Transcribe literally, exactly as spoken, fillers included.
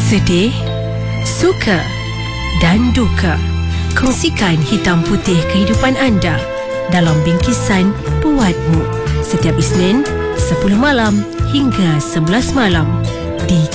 Sedih, suka dan duka. Kongsikan hitam putih kehidupan anda dalam bingkisan Buatmu setiap Isnin sepuluh malam hingga sebelas malam di